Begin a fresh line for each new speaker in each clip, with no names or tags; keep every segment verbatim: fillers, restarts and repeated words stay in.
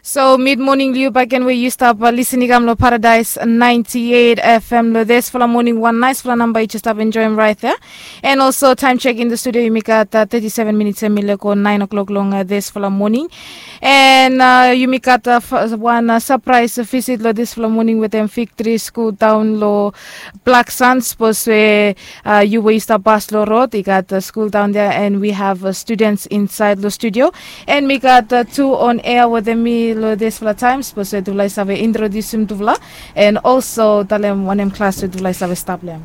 So mid morning liu back we used up uh, listening am lo Paradise ninety-eight F M lo this for the morning one nice for the number you just have enjoying right there. And also time check in the studio you make at uh, thirty-seven minutes a minute or nine o'clock long uh, this for the morning. And uh, you make at uh, one uh, surprise visit lo this for the morning with them Victory School down lo Black Sands suppose where uh, you waste up bus lo road you got the school down there and we have uh, students inside the studio and we got uh, two on air with them lo this for the time suppose to like save introduce him to vla and also talem one em class to like save stablem.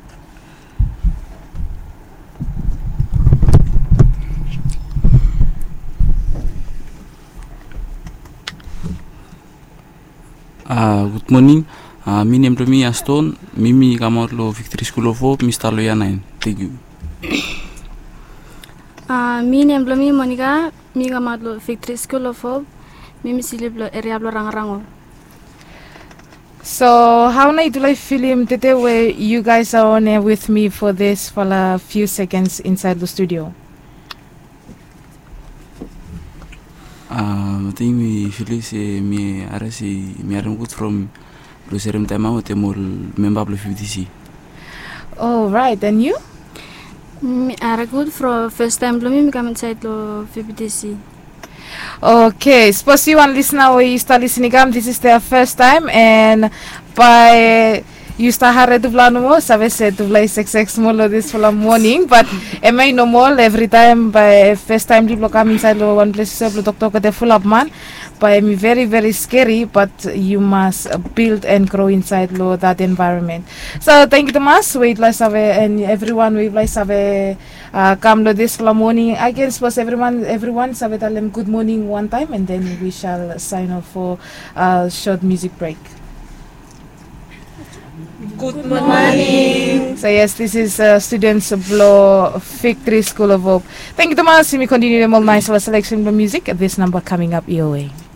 Uh, good morning. Uh, my name is Aston. Mimi Kamorlo Victory School of Hope, Mister Loyanain. Thank you.
Uh, my name is Monica. Mi Kamorlo Victory School of Hope. Mimi siliblo area blo rangarango.
So how na itulay film tete where you guys are on air with me for this for a few seconds inside the studio.
Ah, uh, think me feel say me arasi me are good from lo serem tema o temol member of F D C.
Oh right, and you?
Me are good from first time lo me come inside lo F D C.
Okay, suppose you want listener or you start listening um, this is their first time and by you start hare duvla no more sabe se duvla is xx molo this for the morning but am I no more every time by first time people come inside lo one place so doctor ko the full up man by me very very scary but you must build and grow inside lo that environment. So thank you Thomas wait let's have and everyone we let's have uh, come to this for the morning again suppose everyone everyone sabe tell them good morning one time and then we shall sign off for a short music break.
Good morning.
So yes, this is uh, students of Law Victory School of Hope. Thank you, Thomas. We continue the more nice selection of music. This number coming up your way.